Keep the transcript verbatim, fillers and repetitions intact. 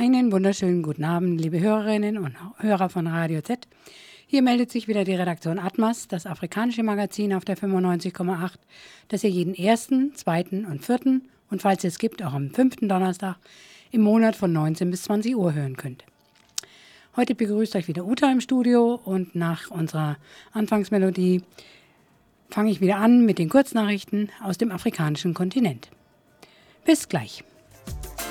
Einen wunderschönen guten Abend, liebe Hörerinnen und Hörer von Radio Z. Hier meldet sich wieder die Redaktion Atmas, das afrikanische Magazin auf der fünfundneunzig Komma acht, das ihr jeden ersten, zweiten und vierten und falls es gibt, auch am fünften Donnerstag im Monat von neunzehn bis zwanzig Uhr hören könnt. Heute begrüßt euch wieder Uta im Studio und nach unserer Anfangsmelodie fange ich wieder an mit den Kurznachrichten aus dem afrikanischen Kontinent. Bis gleich.